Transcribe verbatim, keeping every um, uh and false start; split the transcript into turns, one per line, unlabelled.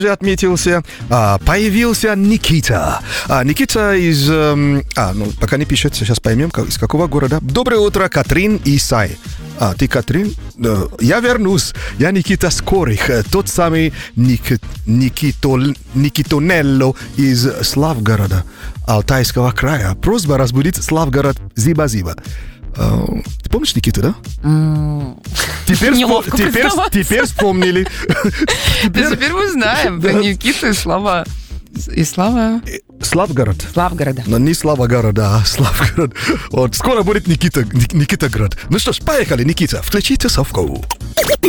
отметился, а, появился Никита. А, Никита из... эм, а, ну, пока не пишет, сейчас поймем, как- из какого города. Доброе утро, Катрин и Сай. А, ты Катрин? Да, я вернусь. Я Никита Скорых, э, тот самый Ник, Никито, Никитонелло из Славгорода, Алтайского края. Просьба разбудить Славгород Зиба-Зиба. А, ты помнишь Никиту, да? Теперь,
Неловко
вспом- теперь,
признаваться.
теперь вспомнили.
Да теперь мы знаем.
Да.
Да. Никита и Слава. И Слава
Славгород.
Славгорода.
Но не Славгород, а Славгород. Вот, скоро будет Никита, Ник- Никитоград. Ну что ж, поехали, Никита. Включите совку.